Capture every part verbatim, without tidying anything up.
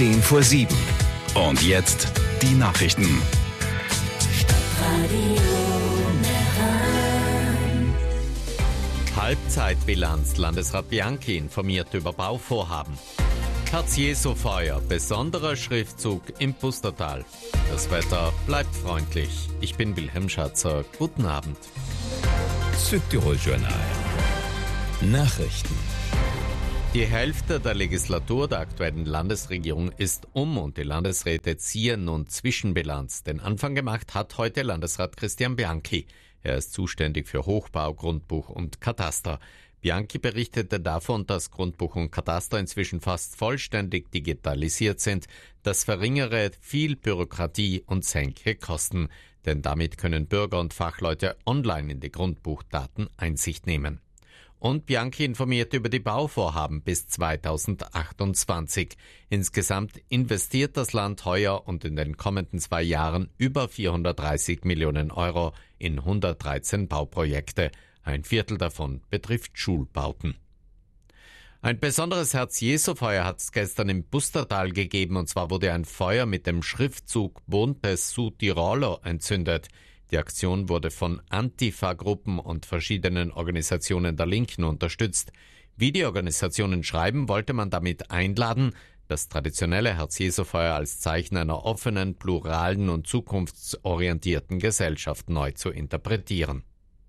zehn vor sieben. Und jetzt die Nachrichten. Halbzeitbilanz. Landesrat Bianchi informiert über Bauvorhaben. Herz-Jesu-Feuer. Besonderer Schriftzug im Pustertal. Das Wetter bleibt freundlich. Ich bin Wilhelm Schatzer. Guten Abend. Südtirol-Journal. Nachrichten. Die Hälfte der Legislatur der aktuellen Landesregierung ist um und die Landesräte ziehen nun Zwischenbilanz. Den Anfang gemacht hat heute Landesrat Christian Bianchi. Er ist zuständig für Hochbau, Grundbuch und Kataster. Bianchi berichtete davon, dass Grundbuch und Kataster inzwischen fast vollständig digitalisiert sind. Das verringere viel Bürokratie und senke Kosten, denn damit können Bürger und Fachleute online in die Grundbuchdaten Einsicht nehmen. Und Bianchi informiert über die Bauvorhaben bis zweitausendachtundzwanzig. Insgesamt investiert das Land heuer und in den kommenden zwei Jahren über vierhundertdreißig Millionen Euro in hundertdreizehn Bauprojekte. Ein Viertel davon betrifft Schulbauten. Ein besonderes Herz-Jesu-Feuer hat es gestern im Pustertal gegeben, und zwar wurde ein Feuer mit dem Schriftzug Buntes Südtirolo entzündet. Die Aktion wurde von Antifa-Gruppen und verschiedenen Organisationen der Linken unterstützt. Wie die Organisationen schreiben, wollte man damit einladen, das traditionelle Herz-Jesu-Feuer als Zeichen einer offenen, pluralen und zukunftsorientierten Gesellschaft neu zu interpretieren.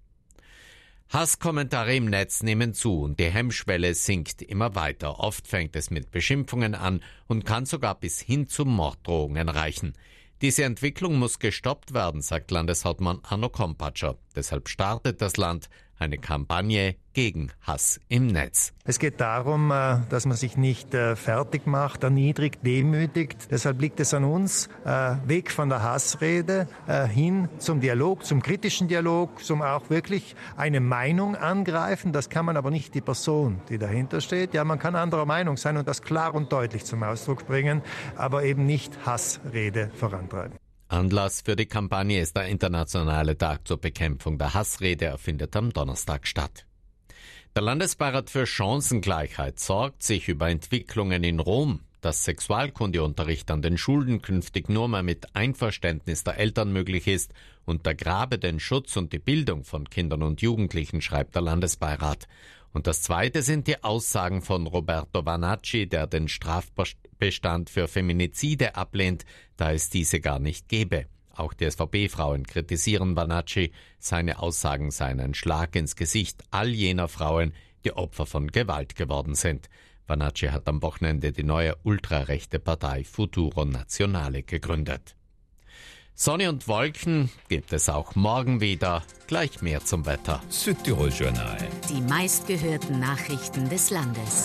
Hasskommentare im Netz nehmen zu und die Hemmschwelle sinkt immer weiter. Oft fängt es mit Beschimpfungen an und kann sogar bis hin zu Morddrohungen reichen. Diese Entwicklung muss gestoppt werden, sagt Landeshauptmann Arno Kompatscher. Deshalb startet das Land eine Kampagne gegen Hass im Netz. Es geht darum, dass man sich nicht fertig macht, erniedrigt, demütigt. Deshalb liegt es an uns, weg von der Hassrede hin zum Dialog, zum kritischen Dialog, zum auch wirklich eine Meinung angreifen. Das kann man aber nicht die Person, die dahinter steht. Ja, man kann anderer Meinung sein und das klar und deutlich zum Ausdruck bringen, aber eben nicht Hassrede vorantreiben. Anlass für die Kampagne ist der internationale Tag zur Bekämpfung der Hassrede. Er findet am Donnerstag statt. Der Landesbeirat für Chancengleichheit sorgt sich über Entwicklungen in Rom. Dass Sexualkundeunterricht an den Schulen künftig nur mehr mit Einverständnis der Eltern möglich ist, untergrabe den Schutz und die Bildung von Kindern und Jugendlichen, schreibt der Landesbeirat. Und das Zweite sind die Aussagen von Roberto Vanacci, der den Strafbestand für Feminizide ablehnt, da es diese gar nicht gebe. Auch die S V P-Frauen kritisieren Vanacci. Seine Aussagen seien ein Schlag ins Gesicht all jener Frauen, die Opfer von Gewalt geworden sind. Vanacci hat am Wochenende die neue ultrarechte Partei Futuro Nazionale gegründet. Sonne und Wolken gibt es auch morgen wieder. Gleich mehr zum Wetter. Südtirol-Journal. Die meistgehörten Nachrichten des Landes.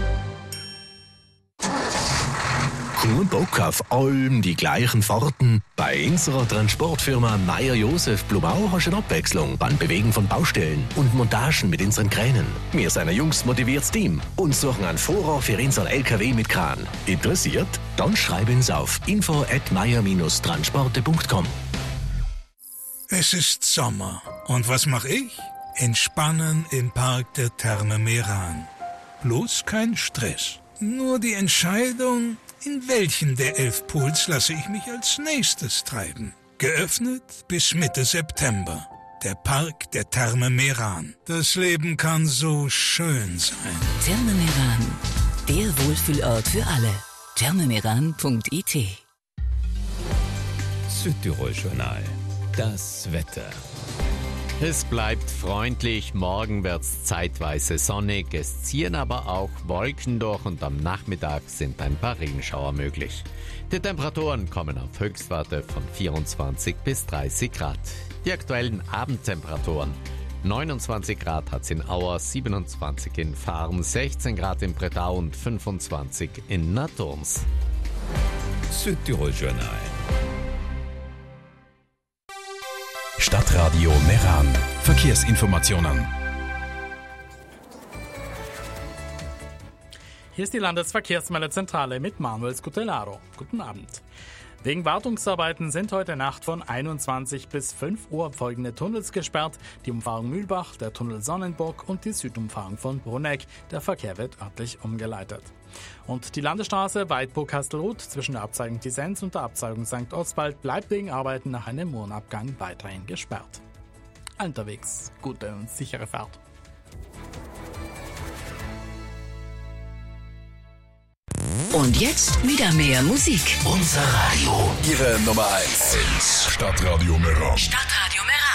Kein Bock auf allem die gleichen Fahrten? Bei unserer Transportfirma Meyer-Josef Blumau hast du eine Abwechslung beim Bewegen von Baustellen und Montagen mit unseren Kränen. Wir sind ein jungs motiviertes Team und suchen einen Fahrer für unseren L K W mit Kran. Interessiert? Dann schreib uns auf info at meyer Bindestrich transporte punkt com. Es ist Sommer. Und was mache ich? Entspannen im Park der Therme Meran. Bloß kein Stress. Nur die Entscheidung, in welchen der elf Pools lasse ich mich als nächstes treiben. Geöffnet bis Mitte September. Der Park der Therme Meran. Das Leben kann so schön sein. Therme Meran, der Wohlfühlort für alle. therme meran punkt i t. Südtirol-Journal. Das Wetter. Es bleibt freundlich, morgen wird's zeitweise sonnig, es ziehen aber auch Wolken durch und am Nachmittag sind ein paar Regenschauer möglich. Die Temperaturen kommen auf Höchstwerte von vierundzwanzig bis dreißig Grad. Die aktuellen Abendtemperaturen: neunundzwanzig Grad hat's in Auer, siebenundzwanzig in Fahren, sechzehn Grad in Bretau und fünfundzwanzig in Naturns. Südtirol-Journal. Stadtradio Meran. Verkehrsinformationen. Hier ist die Landesverkehrsmeldezentrale mit Manuel Scutelaro. Guten Abend. Wegen Wartungsarbeiten sind heute Nacht von einundzwanzig bis fünf Uhr folgende Tunnels gesperrt. Die Umfahrung Mühlbach, der Tunnel Sonnenburg und die Südumfahrung von Brunegg. Der Verkehr wird örtlich umgeleitet. Und die Landesstraße Weidburg-Kastelruth zwischen der Abzweigung Disenz und der Abzweigung Sankt Oswald bleibt wegen Arbeiten nach einem Mohrenabgang weiterhin gesperrt. Unterwegs, gute und sichere Fahrt. Und jetzt wieder mehr Musik. Unser Radio. Ihre Nummer eins. Stadtradio Meran. Stadtradio Meran.